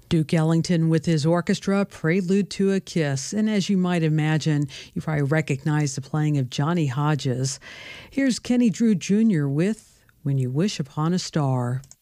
Duke Ellington with his orchestra, Prelude to a Kiss. And as you might imagine, you probably recognize the playing of Johnny Hodges. Here's Kenny Drew Jr. with When You Wish Upon a Star.